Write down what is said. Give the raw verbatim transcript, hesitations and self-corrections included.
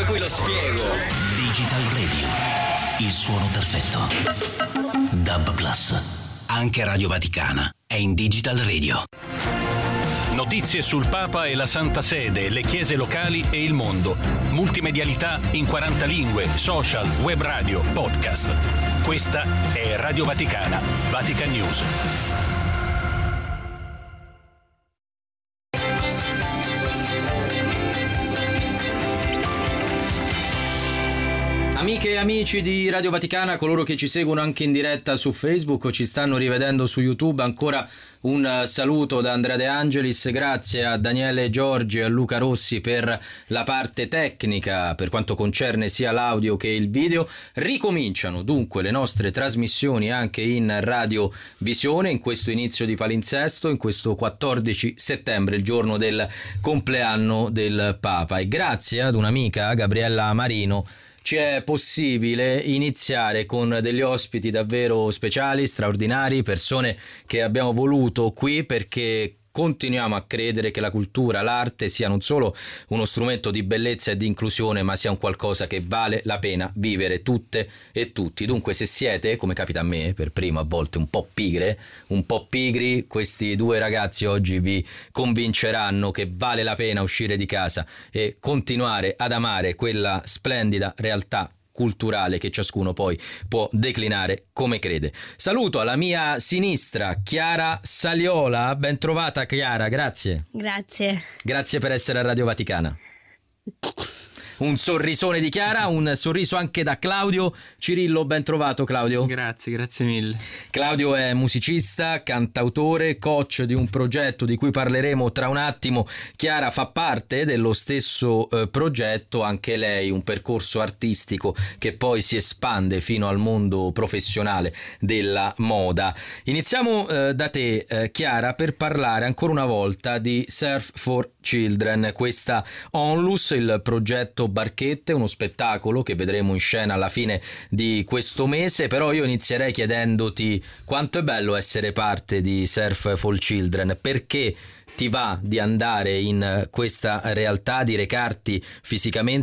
cui lo spiego. Digital Radio, il suono perfetto. Dub Plus, anche Radio Vaticana è in Digital Radio. Notizie sul Papa e la Santa Sede, le chiese locali e il mondo. Multimedialità in quaranta lingue, social, web radio, podcast. Questa è Radio Vaticana, Vatican News. Amiche e amici di Radio Vaticana, coloro che ci seguono anche in diretta su Facebook o ci stanno rivedendo su YouTube, ancora un saluto da Andrea De Angelis, grazie a Daniele Giorgi e a Luca Rossi per la parte tecnica per quanto concerne sia l'audio che il video. Ricominciano dunque le nostre trasmissioni anche in radiovisione in questo inizio di palinsesto, in questo quattordici settembre, il giorno del compleanno del Papa, e grazie ad un'amica, Gabriella Marino, ci è possibile iniziare con degli ospiti davvero speciali, straordinari, persone che abbiamo voluto qui perché continuiamo a credere che la cultura, l'arte sia non solo uno strumento di bellezza e di inclusione, ma sia un qualcosa che vale la pena vivere tutte e tutti. Dunque, se siete, come capita a me, per primo a volte un po' pigre, un po' pigri, questi due ragazzi oggi vi convinceranno che vale la pena uscire di casa e continuare ad amare quella splendida realtà culturale che ciascuno poi può declinare come crede. Saluto alla mia sinistra Chiara Saliola, ben trovata Chiara, grazie. Grazie. Grazie per essere a Radio Vaticana. Un sorrisone di Chiara, un sorriso anche da Claudio Cirillo, ben trovato Claudio. Grazie, grazie mille. Claudio è musicista, cantautore, coach di un progetto di cui parleremo tra un attimo. Chiara fa parte dello stesso eh, progetto, anche lei un percorso artistico che poi si espande fino al mondo professionale della moda. Iniziamo eh, da te eh, Chiara per parlare ancora una volta di Surf for Children, questa Onlus, il progetto Barchette, uno spettacolo che vedremo in scena alla fine di questo mese. Però io inizierei chiedendoti quanto è bello essere parte di Surf for Children, perché ti va di andare in questa realtà, di recarti fisicamente